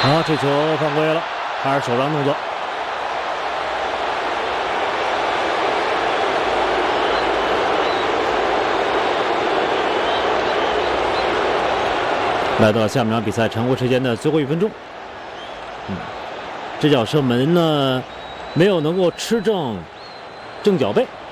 好，这球犯规了，还是手上动作。来到下半场比赛常规时间的最后1分钟，这脚射门呢没有能够吃正脚背。